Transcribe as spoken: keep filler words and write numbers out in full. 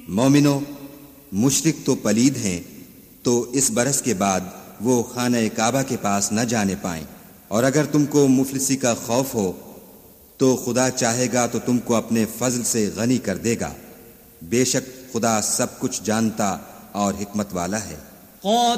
मोमिनो, मुशरिक तो पलीद हैं, तो इस बरस के बाद वो खाने काबा के पास न जाने पाएं। और अगर तुमको मुफलिसी का खौफ हो तो खुदा चाहेगा तो तुमको अपने फजल से गनी कर देगा। बेशक खुदा सब कुछ जानता और हिकमत वाला है।